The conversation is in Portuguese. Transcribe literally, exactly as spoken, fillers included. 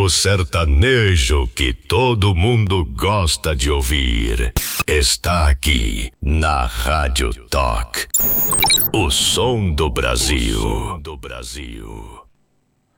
O sertanejo que todo mundo gosta de ouvir está aqui na Rádio Talk. O som do Brasil. O som do Brasil.